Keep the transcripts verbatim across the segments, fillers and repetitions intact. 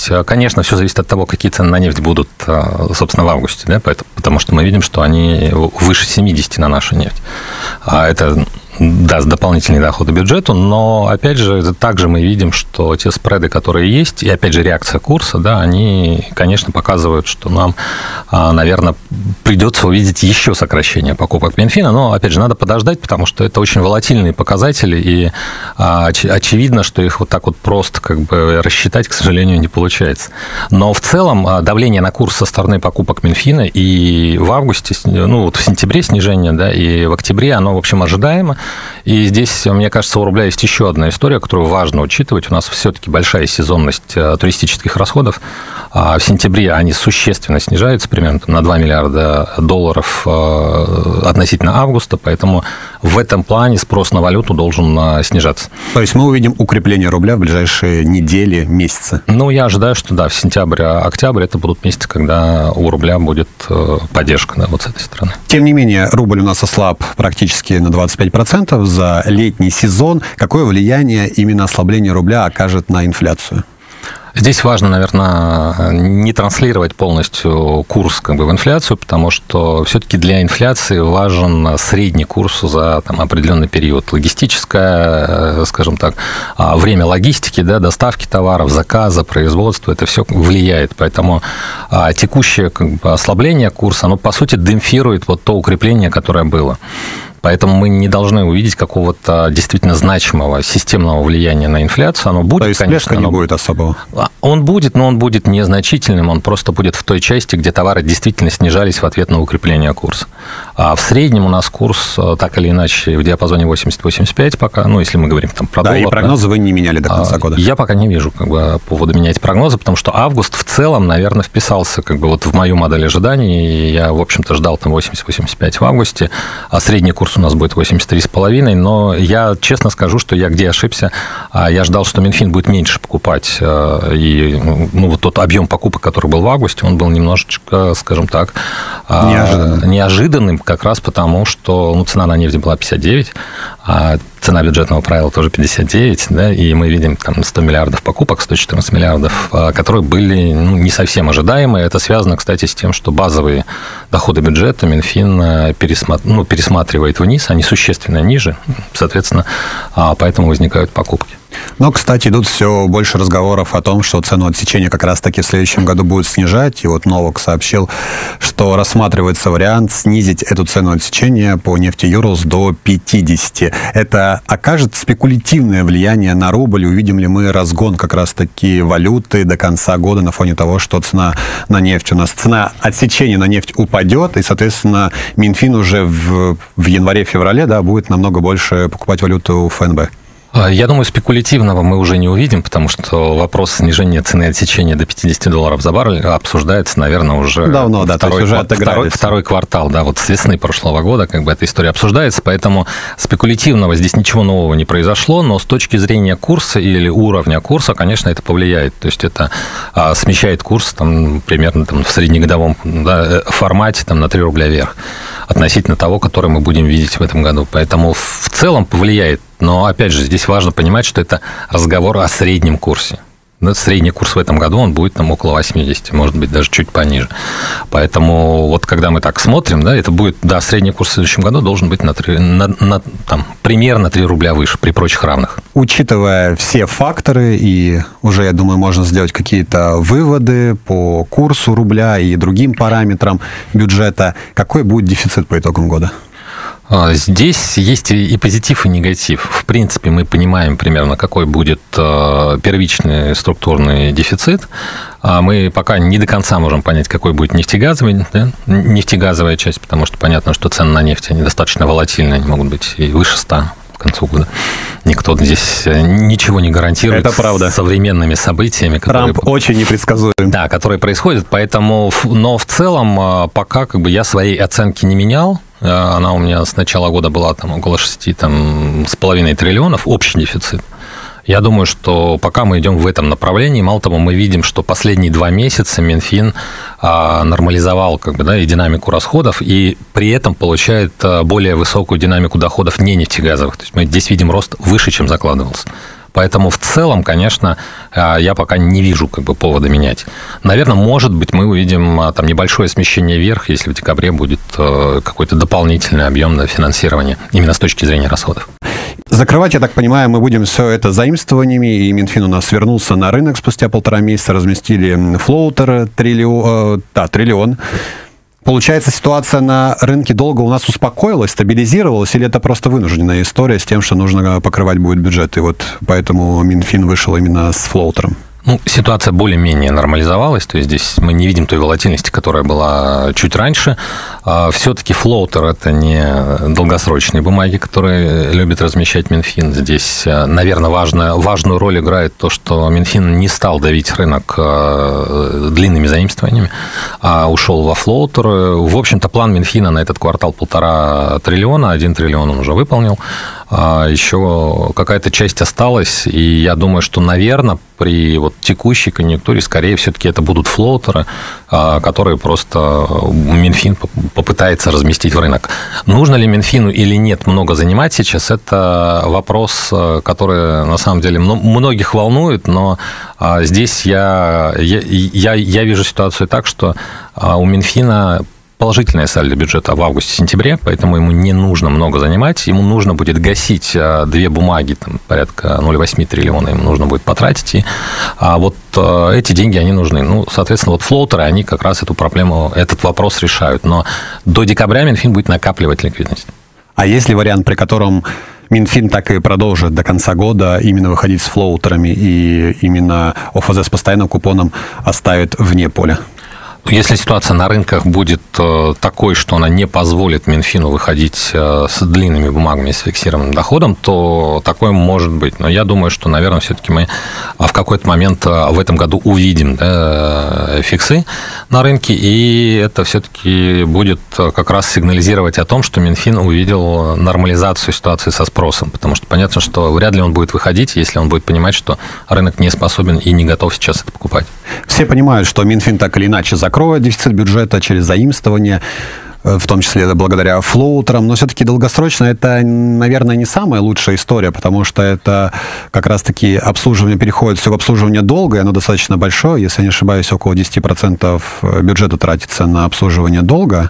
здесь, конечно, все зависит от того, какие цены на нефть будут, собственно, в августе, да, потому что мы видим, что они выше семьдесят на нашу нефть. А это даст дополнительные доходы бюджету, но, опять же, также мы видим, что те спреды, которые есть, и, опять же, реакция курса, да, они, конечно, показывают, что нам, наверное, придется увидеть еще сокращение покупок Минфина, но, опять же, надо подождать, потому что это очень волатильные показатели, и оч- очевидно, что их вот так вот просто как бы рассчитать, к сожалению, не получается. Но в целом давление на курс со стороны покупок Минфина и в августе, ну, вот в сентябре снижение, да, и в октябре, оно, в общем, ожидаемо. И здесь, мне кажется, у рубля есть еще одна история, которую важно учитывать. У нас все-таки большая сезонность туристических расходов. В сентябре они существенно снижаются, примерно на два миллиарда долларов относительно августа, поэтому в этом плане спрос на валюту должен снижаться. То есть мы увидим укрепление рубля в ближайшие недели, месяцы? Ну, я ожидаю, что да, в сентябрь-октябрь это будут месяцы, когда у рубля будет поддержка, да, вот с этой стороны. Тем не менее, рубль у нас ослаб практически на двадцать пять процентов за летний сезон. Какое влияние именно ослабление рубля окажет на инфляцию? Здесь важно, наверное, не транслировать полностью курс как бы в инфляцию, потому что все-таки для инфляции важен средний курс за там, определенный период. Логистическое, скажем так, время логистики, да, доставки товаров, заказа, производства, это все влияет. Поэтому текущее как бы, ослабление курса, оно, по сути, демпфирует вот то укрепление, которое было. Поэтому мы не должны увидеть какого-то действительно значимого системного влияния на инфляцию. Оно будет, то есть конечно, всплеска не будет особого? Он будет, но он будет незначительным. Он просто будет в той части, где товары действительно снижались в ответ на укрепление курса. А в среднем у нас курс так или иначе в диапазоне восемьдесят - восемьдесят пять пока, ну, если мы говорим там про да, доллар. И прогнозы да. вы не меняли до конца года? Я пока не вижу как бы, повода менять прогнозы, потому что август в целом, наверное, вписался как бы, вот в мою модель ожиданий. Я, в общем-то, ждал там восемьдесят - восемьдесят пять в августе, а средний курс у нас будет восемьдесят три с половиной, но я честно скажу, что я где ошибся. Я ждал, что Минфин будет меньше покупать, и ну, вот тот объем покупок, который был в августе, он был немножечко, скажем так, неожиданным, неожиданным как раз потому, что ну, цена на нефть была пятьдесят девять, а цена бюджетного правила тоже пятьдесят девять, да, и мы видим там сто миллиардов покупок, сто четырнадцать миллиардов, которые были ну, не совсем ожидаемые. Это связано, кстати, с тем, что базовые доходы бюджета Минфин пересмат... ну, пересматривает вниз, они существенно ниже, соответственно, поэтому возникают покупки. Но, кстати, идут все больше разговоров о том, что цену отсечения как раз-таки в следующем году будет снижать. И вот Новак сообщил, что рассматривается вариант снизить эту цену отсечения по нефти Юрлс до пятидесяти. Это окажет спекулятивное влияние на рубль? Увидим ли мы разгон как раз-таки валюты до конца года на фоне того, что цена на нефть у нас, цена отсечения на нефть упадет, и, соответственно, Минфин уже в, в январе-феврале да, будет намного больше покупать валюту в ФНБ? Я думаю, спекулятивного мы уже не увидим, потому что вопрос снижения цены отсечения до пятидесяти долларов за баррель обсуждается, наверное, уже давно, да, второй, уже второй, второй квартал, да, вот с весны прошлого года как бы эта история обсуждается, поэтому спекулятивного здесь ничего нового не произошло, но с точки зрения курса или уровня курса, конечно, это повлияет, то есть это а, смещает курс там, примерно там, в среднегодовом да, формате там, на три рубля вверх относительно того, который мы будем видеть в этом году, поэтому в целом повлияет. Но, опять же, здесь важно понимать, что это разговор о среднем курсе. Средний курс в этом году, он будет там около восьмидесяти, может быть, даже чуть пониже. Поэтому вот когда мы так смотрим, да, это будет, да, средний курс в следующем году должен быть на три, на, на, там, примерно три рубля выше при прочих равных. Учитывая все факторы, и уже, я думаю, можно сделать какие-то выводы по курсу рубля и другим параметрам бюджета, какой будет дефицит по итогам года? Здесь есть и позитив, и негатив. В принципе, мы понимаем примерно, какой будет первичный структурный дефицит. Мы пока не до конца можем понять, какой будет нефтегазовый, да? нефтегазовая часть, потому что понятно, что цены на нефть они достаточно волатильны, они могут быть и выше ста к концу года. Никто здесь ничего не гарантирует. Это правда. С современными событиями, которые... Трамп очень непредсказуем. Да, которые происходят. Поэтому, но в целом пока как бы я своей оценки не менял. Она у меня с начала года была там, около шести там, с половиной триллионов, общий дефицит. Я думаю, что пока мы идем в этом направлении, мало того, мы видим, что последние два месяца Минфин а, нормализовал как бы, да, и динамику расходов, и при этом получает а, более высокую динамику доходов не нефтегазовых. То есть мы здесь видим рост выше, чем закладывался. Поэтому в целом, конечно, я пока не вижу как бы повода менять. Наверное, может быть, мы увидим там небольшое смещение вверх, если в декабре будет какой-то дополнительный объем на финансирование, именно с точки зрения расходов. Закрывать, я так понимаю, мы будем все это заимствованиями, и Минфин у нас вернулся на рынок спустя полтора месяца, разместили флоутер триллион, э, да, триллион. Получается, ситуация на рынке долга у нас успокоилась, стабилизировалась, или это просто вынужденная история с тем, что нужно покрывать будет бюджет, и вот поэтому Минфин вышел именно с флоутером? Ну, ситуация более-менее нормализовалась, то есть здесь мы не видим той волатильности, которая была чуть раньше. Все-таки флоутер – это не долгосрочные бумаги, которые любит размещать Минфин. Здесь, наверное, важная, важную роль играет то, что Минфин не стал давить рынок длинными заимствованиями, а ушел во флоутер. В общем-то, план Минфина на этот квартал полтора триллиона, один триллион он уже выполнил. Еще какая-то часть осталась, и я думаю, что, наверное, при вот текущей конъюнктуре, скорее, все-таки это будут флоутеры, которые просто Минфин попытается разместить в рынок. Нужно ли Минфину или нет много занимать сейчас, это вопрос, который, на самом деле, многих волнует, но здесь я, я, я вижу ситуацию так, что у Минфина положительное сальдо бюджета в августе-сентябре, поэтому ему не нужно много занимать, ему нужно будет гасить две бумаги, там, порядка ноль целых восемь десятых триллиона, ему нужно будет потратить, и а вот эти деньги, они нужны. Ну, соответственно, вот флоутеры, они как раз эту проблему, этот вопрос решают, но до декабря Минфин будет накапливать ликвидность. А есть ли вариант, при котором Минфин так и продолжит до конца года именно выходить с флоутерами и именно ОФЗ с постоянным купоном оставит вне поля? Если ситуация на рынках будет такой, что она не позволит Минфину выходить с длинными бумагами с фиксированным доходом, то такое может быть. Но я думаю, что, наверное, все-таки мы в какой-то момент в этом году увидим, да, фиксы на рынке, и это все-таки будет как раз сигнализировать о том, что Минфин увидел нормализацию ситуации со спросом. Потому что понятно, что вряд ли он будет выходить, если он будет понимать, что рынок не способен и не готов сейчас это покупать. Все понимают, что Минфин так или иначе закроет дефицит бюджета через заимствование, в том числе благодаря флоутерам, но все-таки долгосрочно это, наверное, не самая лучшая история, потому что это как раз-таки обслуживание переходит все в обслуживание долга, и оно достаточно большое, если я не ошибаюсь, около десять процентов бюджета тратится на обслуживание долга.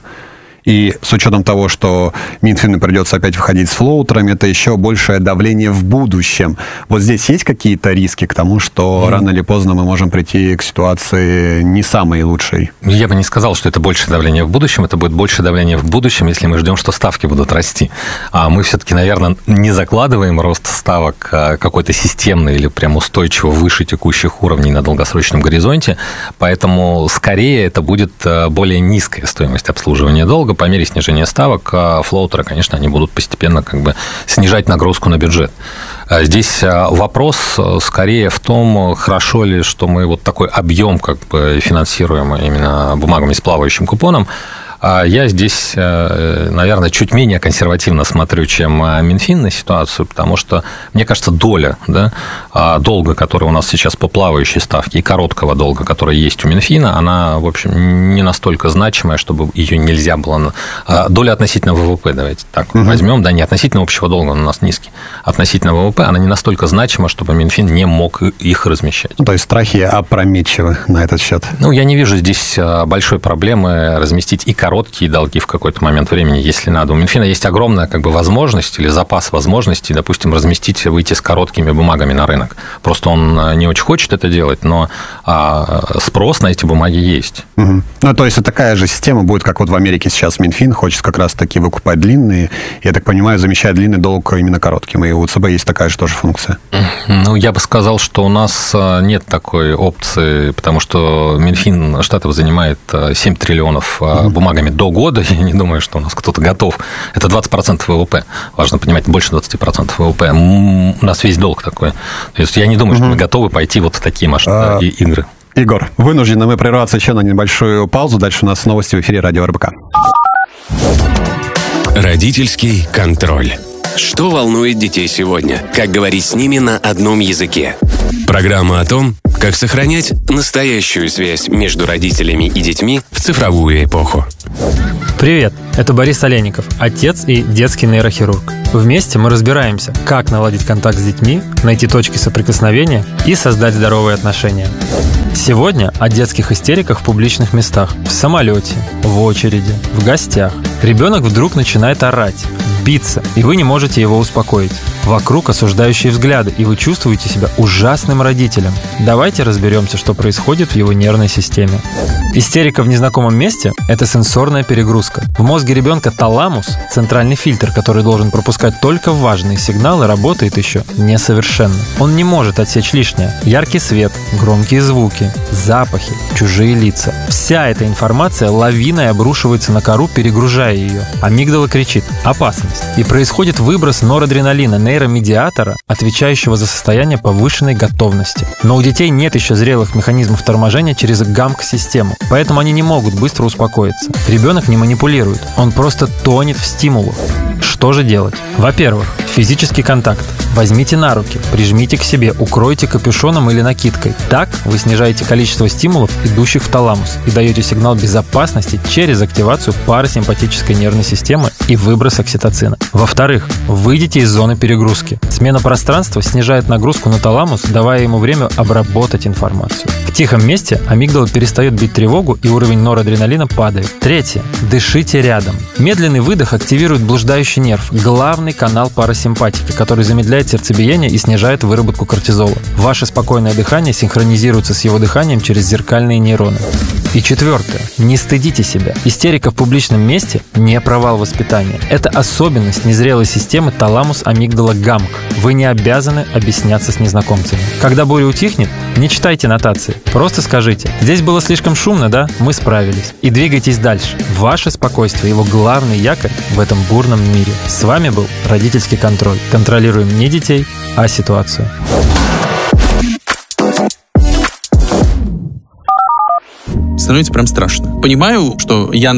И с учетом того, что Минфину придется опять выходить с флоутерами, это еще большее давление в будущем. Вот здесь есть какие-то риски к тому, что mm. рано или поздно мы можем прийти к ситуации не самой лучшей? Я бы не сказал, что это большее давление в будущем. Это будет больше давление в будущем, если мы ждем, что ставки будут расти. А мы все-таки, наверное, не закладываем рост ставок какой-то системный или прям устойчиво выше текущих уровней на долгосрочном горизонте. Поэтому скорее это будет более низкая стоимость обслуживания долга. По мере снижения ставок флоутеры, конечно, они будут постепенно как бы снижать нагрузку на бюджет. Здесь вопрос скорее в том, хорошо ли, что мы вот такой объем как бы финансируем именно бумагами с плавающим купоном. Я здесь, наверное, чуть менее консервативно смотрю, чем Минфин на ситуацию, потому что, мне кажется, доля, да, долга, который у нас сейчас по плавающей ставке, и короткого долга, который есть у Минфина, она, в общем, не настолько значимая, чтобы ее нельзя было... Доля относительно ВВП, давайте так угу. возьмем, да, не относительно общего долга, он у нас низкий, относительно ВВП, она не настолько значима, чтобы Минфин не мог их размещать. Ну, то есть страхи опрометчивы на этот счет? Ну, я не вижу здесь большой проблемы разместить и короткие, короткие долги в какой-то момент времени, если надо. У Минфина есть огромная как бы возможность или запас возможностей, допустим, разместить, выйти с короткими бумагами на рынок. Просто он не очень хочет это делать, но а, спрос на эти бумаги есть. Угу. Ну, то есть это такая же система будет, как вот в Америке сейчас Минфин хочет как раз-таки выкупать длинные, я так понимаю, замещать длинный долг именно коротким, и у ЦБ есть такая же тоже функция. Ну, я бы сказал, что у нас нет такой опции, потому что Минфин Штатов занимает семь триллионов угу. бумагами до года, я не думаю, что у нас кто-то готов. Это двадцать процентов ВВП. Важно понимать, больше двадцать процентов ВВП. У нас весь долг такой. То есть я не думаю, угу. что мы готовы пойти вот в такие масштабы а... игры. Егор, вынуждены мы прерваться еще на небольшую паузу. Дальше у нас новости в эфире Радио РБК. Родительский контроль. Что волнует детей сегодня? Как говорить с ними на одном языке? Программа о том, Как сохранять настоящую связь между родителями и детьми в цифровую эпоху. Привет, это Борис Олейников, отец и детский нейрохирург. Вместе мы разбираемся, как наладить контакт с детьми, найти точки соприкосновения и создать здоровые отношения. Сегодня о детских истериках в публичных местах, в самолете, в очереди, в гостях. Ребенок вдруг начинает орать, биться, и вы не можете его успокоить. Вокруг осуждающие взгляды, и вы чувствуете себя ужасным родителем. Давайте разберемся, что происходит в его нервной системе. Истерика в незнакомом месте – это сенсорная перегрузка. В мозге ребенка таламус, центральный фильтр, который должен пропускать только важные сигналы, работает еще несовершенно. Он не может отсечь лишнее. Яркий свет, громкие звуки, запахи, чужие лица. Вся эта информация лавиной обрушивается на кору, перегружая ее. Амигдала кричит «опасность». И происходит выброс норадреналина, нейромедиатора, отвечающего за состояние повышенной готовности. Но у детей нет еще зрелых механизмов торможения через гамк-систему, поэтому они не могут быстро успокоиться. Ребенок не манипулирует, он просто тонет в стимулах. Что же делать? Во-первых, физический контакт. Возьмите на руки, прижмите к себе, укройте капюшоном или накидкой. Так вы снижаете количество стимулов, идущих в таламус, и даете сигнал безопасности через активацию парасимпатической нервной системы и выброс окситоцина. Во-вторых, выйдите из зоны перегрузки. Смена пространства снижает нагрузку на таламус, давая ему время обработать информацию. В тихом месте амигдала перестает бить тревогу, и уровень норадреналина падает. Третье. Дышите рядом. Медленный выдох активирует блуждающий нерв, главный канал парасимпатики, который замедляет сердцебиение и снижает выработку кортизола. Ваше спокойное дыхание синхронизируется с его дыханием через зеркальные нейроны. И четвертое. Не стыдите себя. Истерика в публичном месте – не провал воспитания. Это особенность незрелой системы таламус-амигдала-гамк. Вы не обязаны объясняться с незнакомцами. Когда буря утихнет, не читайте нотации. Просто скажите: «Здесь было слишком шумно, да? Мы справились». И двигайтесь дальше. Ваше спокойствие – его главный якорь в этом бурном мире. С вами был Родительский контроль. Контролируем не детей, а ситуацию. Становится прям страшно. Понимаю, что я